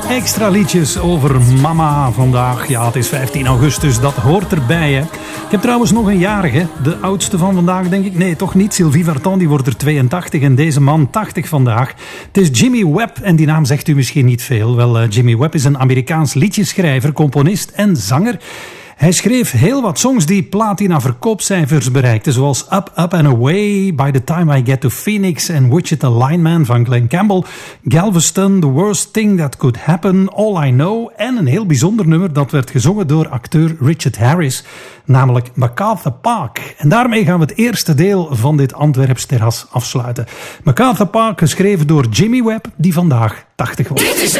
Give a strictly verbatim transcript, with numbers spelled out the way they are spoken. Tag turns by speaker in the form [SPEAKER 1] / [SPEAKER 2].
[SPEAKER 1] Extra liedjes over mama vandaag. Ja, het is vijftien augustus, dat hoort erbij, hè. Ik heb trouwens nog een jarige, de oudste van vandaag, denk ik. Nee, toch niet. Sylvie Vartan, die wordt er tweeëntachtig en deze man tachtig vandaag. Het is Jimmy Webb en die naam zegt u misschien niet veel. Wel, uh, Jimmy Webb is een Amerikaans liedjeschrijver, componist en zanger. Hij schreef heel wat songs die platina verkoopcijfers bereikten, zoals Up, Up and Away, By the Time I Get to Phoenix en Wichita Lineman van Glen Campbell, Galveston, The Worst Thing That Could Happen, All I Know en een heel bijzonder nummer dat werd gezongen door acteur Richard Harris, namelijk MacArthur Park. En daarmee gaan we het eerste deel van dit Antwerps terras afsluiten. MacArthur Park, geschreven door Jimmy Webb, die vandaag tachtig wordt.